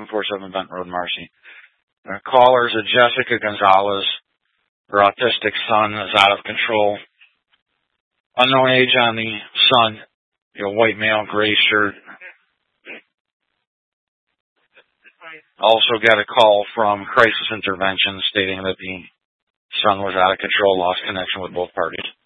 747 Bent Road, Marcy. Callers are Jessica Gonzalez. Her autistic son is out of control. Unknown age on the son. White male, gray shirt. Also got a call from Crisis Intervention stating that the son was out of control, lost connection with both parties.